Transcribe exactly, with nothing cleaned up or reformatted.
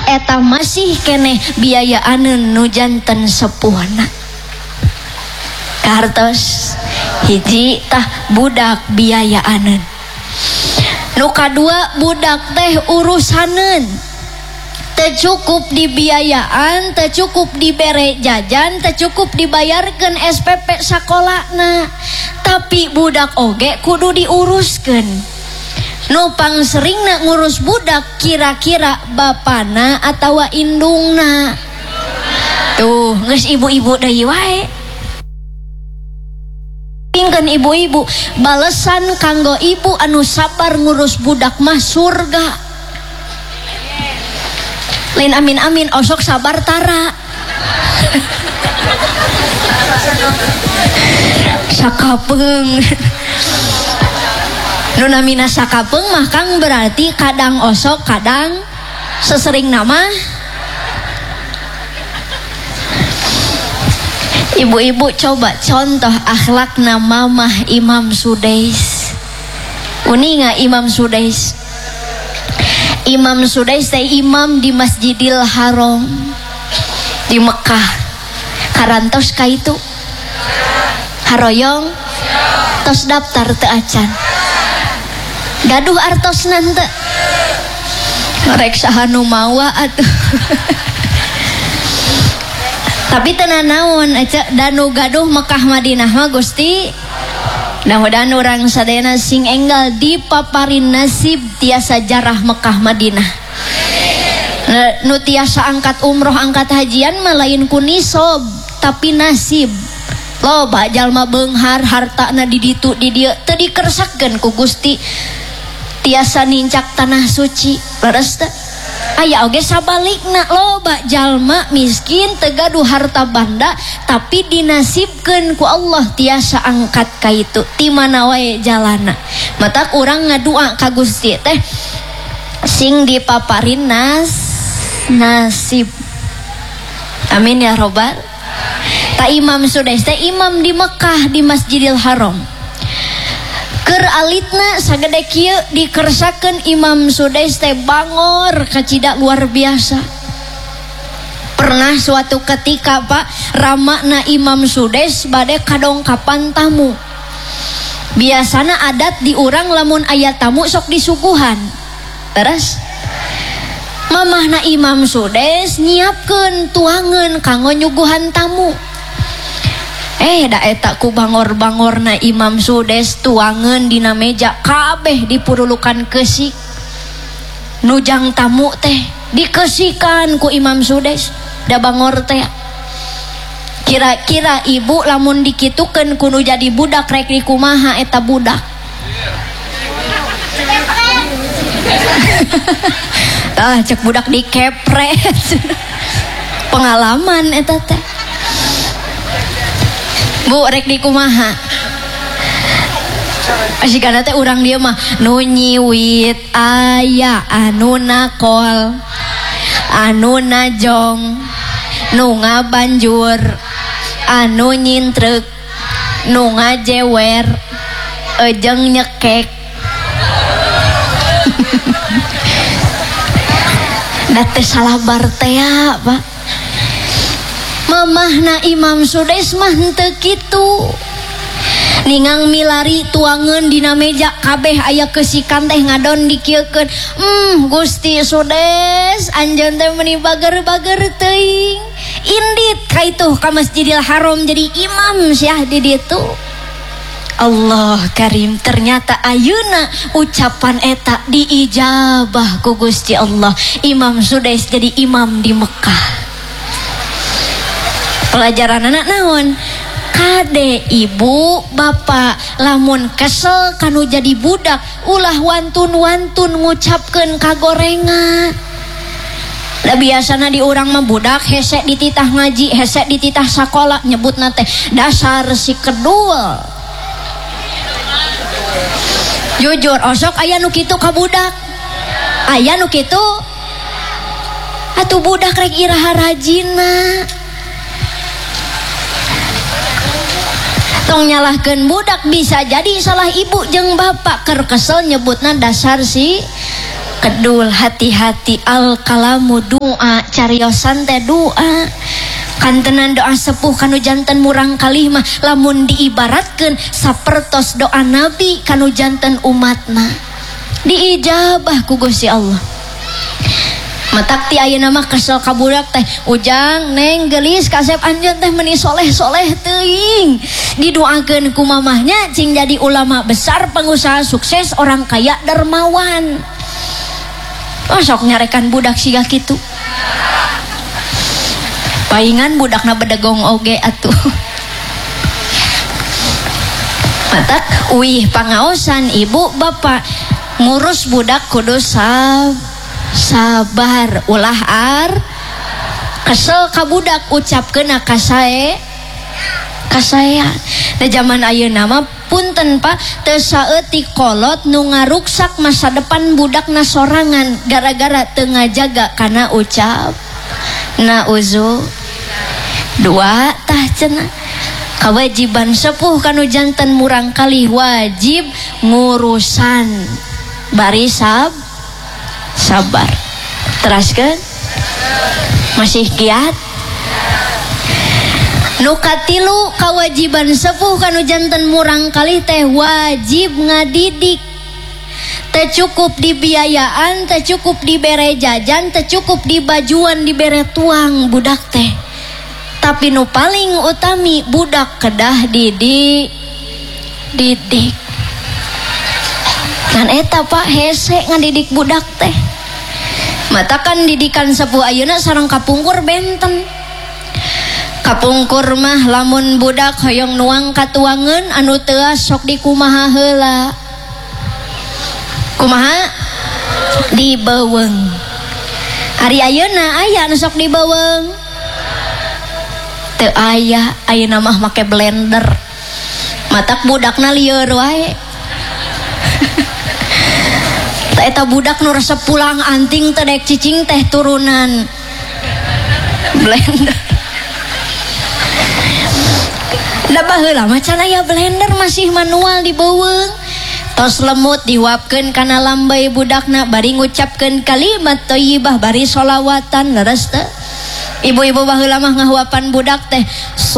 eta masih keneh biayaaneun nu janten sepuhna. Kartos hiji tah budak biayaaneun. Nu kadua budak teh urusaneun. Teu cukup dibiayaan, teu cukup dibere jajan, teu cukup dibayarkeun S P P sakolana. Tapi budak oge kudu diuruskeun. Nu pangseringna ngurus budak kira-kira bapana atawa indungna. Tuh, geus ibu-ibu deui wae. Pingkeun ibu-ibu, balesan kanggo ibu anu sabar ngurus budak mah surga. Lain amin-amin osok sabar tara. Sakapeung. Nu namina sakapeung mah Kang berarti kadang osok kadang sesering nama. Ibu-ibu coba contoh akhlakna mamah Imam Sudais. Uninga Imam Sudais. Imam Sudais teh imam di Masjidil Haram di Mekah. Karantos ka itu haroyong tos daftar teu acan. Gaduh artosna teu. Rek saha nu mawa atuh. Tapi tenan naon aca danu gaduh Mekah Madinah mah Gusti. Mudah-mudahan orang sadayana sing enggal dipaparin nasib tiasa jarah Mekah Madinah. Nu tiasa angkat umroh angkat hajian mah lain ku nisob tapi nasib. Loba jalma beunghar hartana di ditu di dieu teu dikersakeun ku Gusti tiasa nincak tanah suci. Leres teh? Aya oge sabalikna loba jalma miskin teu gaduh harta banda tapi dinasibkeun ku Allah tiasa angkat ka itu ti mana wae jalana. Matak urang ngadua ka Gusti teh sing dipaparin nas nasib. Amin ya robbal. Ta Imam Sudais teh imam di Mekah di Masjidil Haram. Keur alitna sagede kieu dikersakeun Imam Sudais teh bangor kacida luar biasa. Pernah suatu ketika Pak ramana Imam Sudais bade kadongkapan tamu. Biasana adat di urang lamun aya tamu sok disuguhan. Terus mamahna Imam Sudais nyiapkeun tuangeun kanggo nyuguhan tamu. Eh da eta ku bangor-bangorna Imam Sudais tuangeun dina meja kabeh dipurulukan keusik. Nujang tamu teh dikeusikeun ku Imam Sudais da bangor teh. Kira-kira ibu lamun dikitukeun kudu jadi budak rek di kumaha eta budak. Ah cek budak dikepret. Pengalaman eta teh. Bu rek di kumaha asikana teh urang dia mah nu nyiwit aya anu nakol anu najong nu ngabanjur anu nyintrek nu ngajewer ejeng nyekek. Da teh salabar teh Pak. Mamahna Imam Sudais mah henteu kitu. Ningang milari tuangeun dina meja kabeh aya keusikeun teh ngadon dikieukeun. Hmm Gusti Sudais anjeun teh meuni bager-bager teuing. Indit ka itu ka Masjidil Haram jadi imam syah di ditu. Allah Karim, ternyata ayeuna ucapan eta diijabah ku Gusti Allah. Imam Sudais jadi imam di Mekah. Pelajaran anak naon kade ibu bapak lamun kesel kanu jadi budak ulah wantun-wantun ngucapkeun kagorengan. Da biasana di urang mah budak hese dititah ngaji hese dititah sakola nyebutna teh dasar si kedul. Jujur osok aya nu kitu ka budak aya nu kitu atuh budak rek iraha rajina. Tong nyalahkeun budak bisa jadi salah ibu jeung bapak keur kesel nyebutna dasar si kedul hati-hati al kalamu doa cariosan teh doa kantenan doa sepuh kanu janten murang kalimah lamun diibaratkeun sapertos doa nabi kanu janten umatna diijabah ku Gusti Allah. Matak ti ayeuna mah kesel ka budak teh ujang neng gelis kasep anjeun teh meuni soleh-soleh teuing didoakeun ku mamahnya cing jadi ulama besar pengusaha sukses orang kaya dermawan. Oh sok nyarekan budak siga kitu paingan budakna bedegong oge atuh. Matak uih pangaosan ibu bapak ngurus budak kudu sab sabar ulah ar kesel ka budak ucapkeun ka sae ka saya da zaman ayeuna mah punten Pak teu saeutik kolot nu ngaruksak masa depan budakna sorangan gara-gara teu ngajaga kana ucap na uzu dua tah cenah kewajiban sepuh kanu janten murang kali wajib ngurusan bari sab sabar teraskeun masih kiat nu katilu kewajiban sepuh kanu janten murang kali teh wajib ngadidik teu cukup di biayaan teu cukup dibere jajan teu cukup di bajuan dibere tuang budak teh tapi nu paling utami budak kedah didik didik kan eta Pak hese ngadidik budak teh matakan didikan sepuh ayeuna sareng kapungkur benten kapungkur mah lamun budak hoyong nuang katuangeun anu teu sok dikumaha heula kumaha dibeuweung ari ayeuna aya anu sok dibeuweung teu aya ayeuna mah make blender matak budakna lieur wae teh eta budak nu resep pulang anting teh dek cicing teh turunan blender da baheula macan aya blender masih manual dibeuweung tos lemut diuapkeun kana lambay budakna bari ngucapkeun kalimat thayyibah bari sholawatan leres teh ibu-ibu baheula mah ngahuapan budak teh